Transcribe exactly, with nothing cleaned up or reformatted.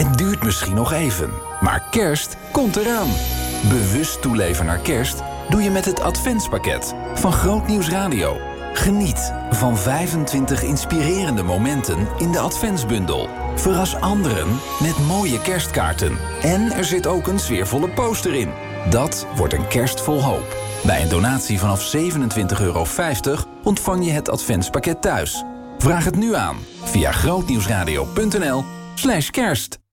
Het duurt misschien nog even, maar kerst komt eraan. Bewust toeleven naar kerst doe je met het Adventspakket van Groot Nieuws Radio. Geniet van vijfentwintig inspirerende momenten in de Adventsbundel. Verras anderen met mooie kerstkaarten. En er zit ook een sfeervolle poster in. Dat wordt een kerst vol hoop. Bij een donatie vanaf zevenentwintig euro vijftig ontvang je het Adventspakket thuis. Vraag het nu aan via grootnieuwsradio.nl slash kerst.